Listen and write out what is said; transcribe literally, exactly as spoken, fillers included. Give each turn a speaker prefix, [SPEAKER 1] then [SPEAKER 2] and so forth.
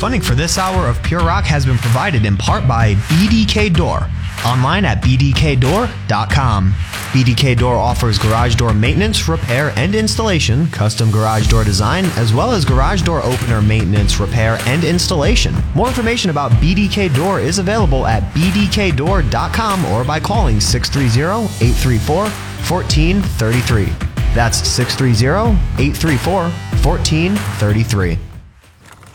[SPEAKER 1] Funding for this hour of Pure Rock has been provided in part by B D K Door, online at b d k door dot com. B D K Door offers garage door maintenance, repair, and installation, custom garage door design, as well as garage door opener maintenance, repair, and installation. More information about B D K Door is available at b d k door dot com or by calling six three zero, eight three four, one four three three. That's six three zero, eight three four, one four three three.